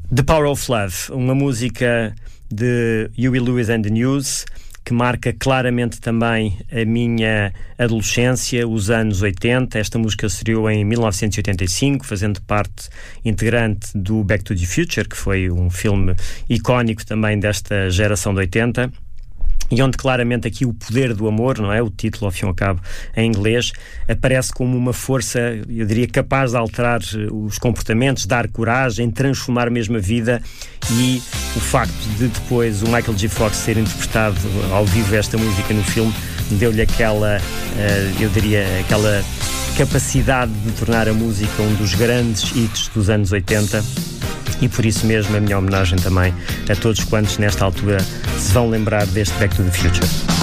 The Power of Love, uma música de Huey Lewis and the News, que marca claramente também a minha adolescência, os anos 80. Esta música estreou em 1985, fazendo parte integrante do Back to the Future, que foi um filme icónico também desta geração de 80. E onde claramente aqui o poder do amor, não é? O título, ao fim e ao cabo, em inglês, aparece como uma força, eu diria, capaz de alterar os comportamentos, dar coragem, transformar mesmo a vida. E o facto de depois o Michael J. Fox ter interpretado ao vivo esta música no filme deu-lhe aquela, eu diria, aquela capacidade de tornar a música um dos grandes hits dos anos 80. E por isso mesmo a minha homenagem também a todos quantos nesta altura se vão lembrar deste Back to the Future.